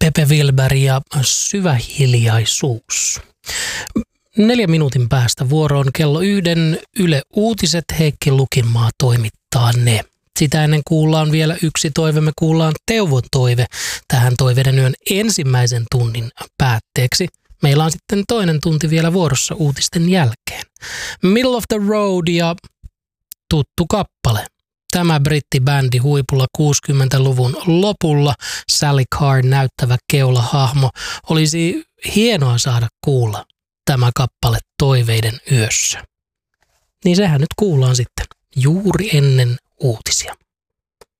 Pepe Wilber ja Syvä hiljaisuus. 4 minuutin päästä vuoroon kello 1 Yle Uutiset. Heikki Lukinmaa toimittaa ne. Sitä ennen kuullaan vielä yksi toive. Me kuullaan Teuvon toive tähän Toiveiden yön ensimmäisen tunnin päätteeksi. Meillä on sitten toinen tunti vielä vuorossa uutisten jälkeen. Middle of the Road ja tuttu kappale. Tämä brittibändi huipulla 60-luvun lopulla, Sally Carr näyttävä keulahahmo, olisi hienoa saada kuulla tämä kappale Toiveiden yössä. Niin sehän nyt kuullaan sitten juuri ennen uutisia.